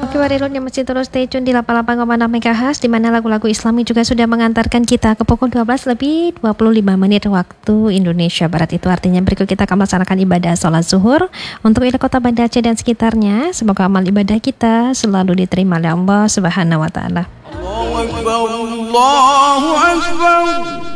Oke Warirun yang masih terus stay tune di 88,6 MHz, di mana lagu-lagu Islami juga sudah mengantarkan kita ke pukul 12 lebih 25 menit waktu Indonesia Barat. Itu artinya berikut kita akan melaksanakan ibadah sholat zuhur untuk wilayah kota Banda Aceh dan sekitarnya. Semoga amal ibadah kita selalu diterima oleh Allah Subhanahu wa Ta'ala. Allahu Akbar, Allahu Akbar.